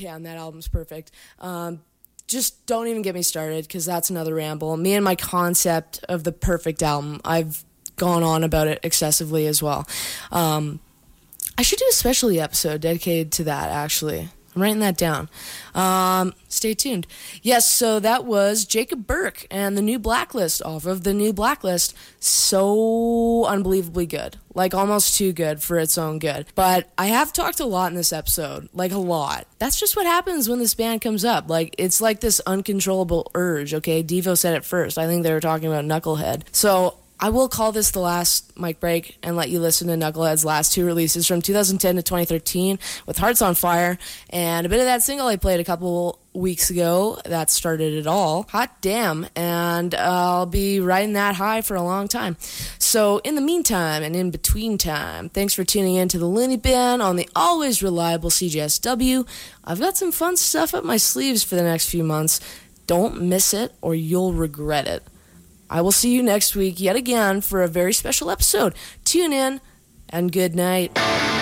can. That album's perfect. Just don't even get me started, because that's another ramble. Me and my concept of the perfect album, I've gone on about it excessively as well. I should do a specialty episode dedicated to that, actually. I'm writing that down. Stay tuned. Yes, so that was Jacob Burke and the New Blacklist, off of the New Blacklist. So unbelievably good. Like, almost too good for its own good. But I have talked a lot in this episode. Like, a lot. That's just what happens when this band comes up. Like, it's like this uncontrollable urge, okay? Devo said it first. I think they were talking about Knucklehead. So I will call this the last mic break and let you listen to Knucklehead's last two releases from 2010 to 2013 with Hearts on Fire and a bit of that single I played a couple weeks ago that started it all, Hot Damn, and I'll be riding that high for a long time. So in the meantime and in between time, thanks for tuning in to the Looney Bin on the always reliable CJSW. I've got some fun stuff up my sleeves for the next few months. Don't miss it or you'll regret it. I will see you next week yet again for a very special episode. Tune in, and good night.